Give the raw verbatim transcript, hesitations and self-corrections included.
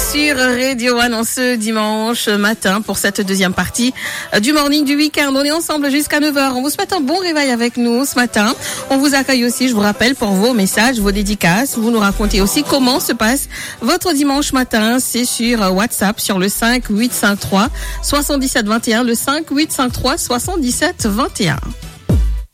sur Radio One en ce dimanche matin pour cette deuxième partie du morning du week-end. On est ensemble jusqu'à neuf heures. On vous souhaite un bon réveil avec nous ce matin. On vous accueille aussi, je vous rappelle, pour vos messages, vos dédicaces. Vous nous racontez aussi comment se passe votre dimanche matin. C'est sur WhatsApp sur le cinq huit cinq trois soixante-dix-sept vingt et un, le cinq huit cinq trois soixante-dix-sept vingt et un.